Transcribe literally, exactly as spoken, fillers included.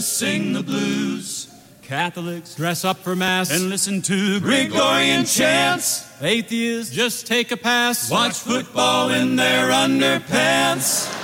sing the blues. Catholics dress up for Mass and listen to Gregorian chants. Atheists just take a pass, watch football in their underpants.